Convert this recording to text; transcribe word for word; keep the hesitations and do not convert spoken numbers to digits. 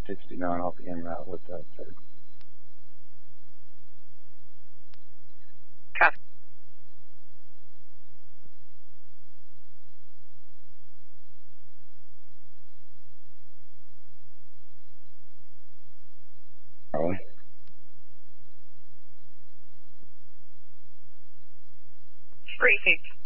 sixty-nine off the en route with that, sir. Copy. Charlie. Briefing.